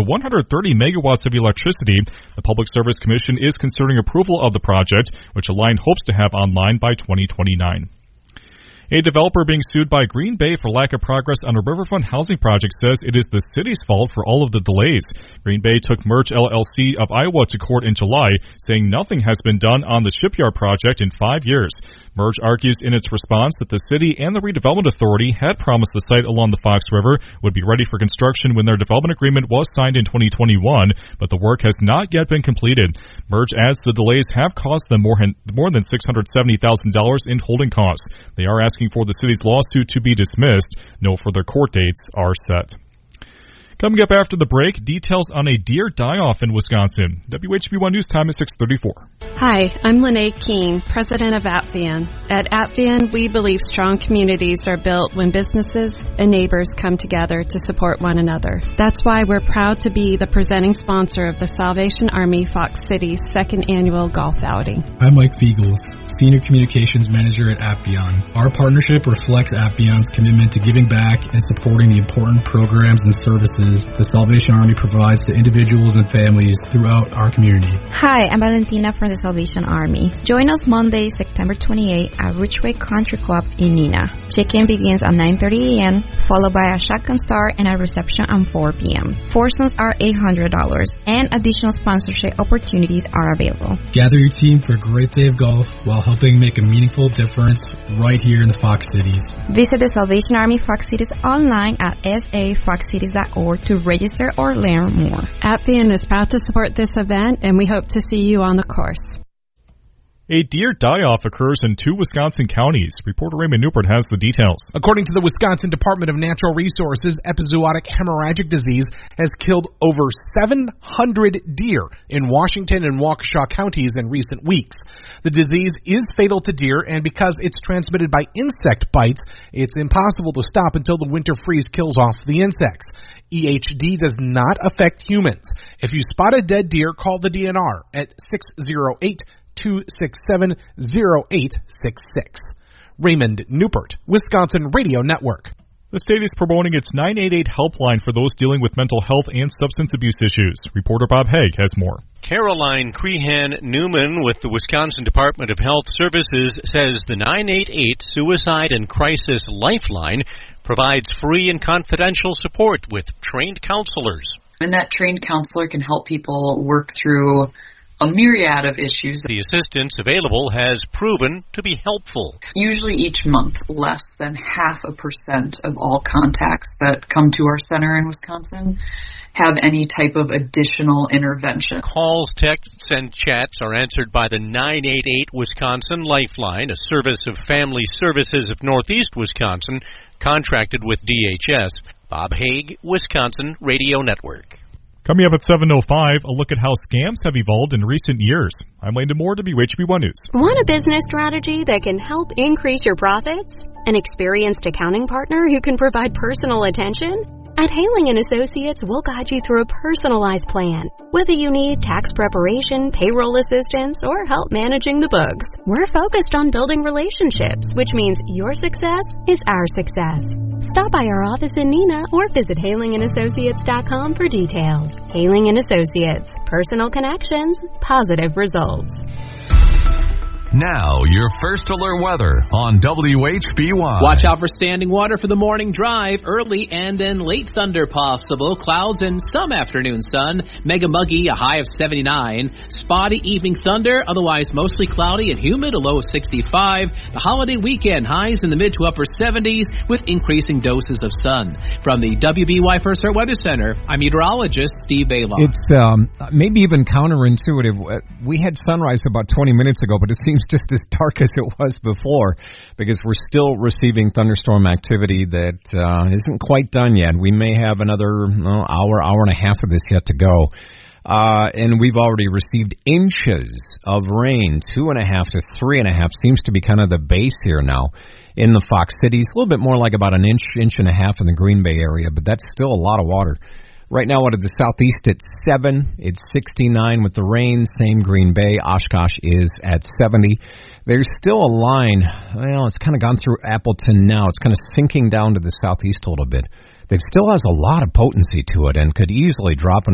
to 130 megawatts of electricity. The Public Service Commission is considering approval of the project, which a line hopes to have online by 2029. A developer being sued by Green Bay for lack of progress on a riverfront housing project says it is the city's fault for all of the delays. Green Bay took Merge LLC of Iowa to court in July, saying nothing has been done on the shipyard project in 5 years. Merge argues in its response that the city and the redevelopment authority had promised the site along the Fox River would be ready for construction when their development agreement was signed in 2021, but the work has not yet been completed. Merge adds the delays have cost them more than $670,000 in holding costs. They are asking for the city's lawsuit to be dismissed. No further court dates are set. Coming up after the break, details on a deer die-off in Wisconsin. WHB1 News Time is 6:34. Hi, I'm Lene Keene, president of Apvian. At Apvian, we believe strong communities are built when businesses and neighbors come together to support one another. That's why we're proud to be the presenting sponsor of the Salvation Army Fox City's second annual golf outing. I'm Mike Fiegels, Senior Communications Manager at Apvian. Our partnership reflects Apvian's commitment to giving back and supporting the important programs and services the Salvation Army provides to individuals and families throughout our community. Hi, I'm Valentina from the Salvation Army. Join us Monday, September 28 at Ridgeway Country Club in Neenah. Check-in begins at 9:30 a.m., followed by a shotgun start and a reception at 4 p.m. Foursomes are $800, and additional sponsorship opportunities are available. Gather your team for a great day of golf while helping make a meaningful difference right here in the Fox Cities. Visit the Salvation Army Fox Cities online at safoxcities.org to register or learn more. Apvian is proud to support this event, and we hope to see you on the course. A deer die-off occurs in 2 Wisconsin counties. Reporter Raymond Newport has the details. According to the Wisconsin Department of Natural Resources, epizootic hemorrhagic disease has killed over 700 deer in Washington and Waukesha counties in recent weeks. The disease is fatal to deer, and because it's transmitted by insect bites, it's impossible to stop until the winter freeze kills off the insects. EHD does not affect humans. If you spot a dead deer, call the DNR at 608-267-0866. Raymond Newport, Wisconsin Radio Network. The state is promoting its 988 helpline for those dealing with mental health and substance abuse issues. Reporter Bob Haig has more. Caroline Crehan Newman with the Wisconsin Department of Health Services says the 988 Suicide and Crisis Lifeline provides free and confidential support with trained counselors. And that trained counselor can help people work through a myriad of issues. The assistance available has proven to be helpful. Usually each month, less than 0.5% of all contacts that come to our center in Wisconsin have any type of additional intervention. Calls, texts, and chats are answered by the 988 Wisconsin Lifeline, a service of Family Services of Northeast Wisconsin, contracted with DHS. Bob Haig, Wisconsin Radio Network. Coming up at 7:05, a look at how scams have evolved in recent years. I'm Landon Moore, WHB1 News. Want a business strategy that can help increase your profits? An experienced accounting partner who can provide personal attention? At Haling & Associates, we'll guide you through a personalized plan. Whether you need tax preparation, payroll assistance, or help managing the books, we're focused on building relationships, which means your success is our success. Stop by our office in Neenah or visit HalingAssociates.com for details. Haling & Associates. Personal connections, positive results. Now, your first alert weather on WHB1. Watch out for standing water for the morning drive. Early and then late thunder possible. Clouds and some afternoon sun. Mega muggy, a high of 79. Spotty evening thunder, otherwise mostly cloudy and humid, a low of 65. The holiday weekend, highs in the mid to upper 70s with increasing doses of sun. From the WBY First Alert Weather Center, I'm meteorologist Steve Bailoff. It's maybe even counterintuitive. We had sunrise about 20 minutes ago, but it seems just as dark as it was before because we're still receiving thunderstorm activity that isn't quite done yet. We may have another hour and a half of this yet to go. And we've already received inches of rain. 2.5 to 3.5 seems to be kind of the base here now in the Fox Cities. A little bit more like about an inch and a half in the Green Bay area, but that's still a lot of water. Right now out of the southeast it's 7. It's 69 with the rain. Same Green Bay. Oshkosh is at 70. There's still a line. Well, it's kind of gone through Appleton now. It's kind of sinking down to the southeast a little bit. That still has a lot of potency to it and could easily drop